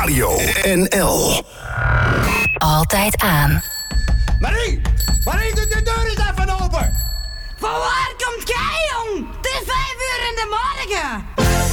Radio NL. Altijd aan. Marie, doe de deur eens even open. Van waar komt jij, jong? Het is 5 uur in de morgen.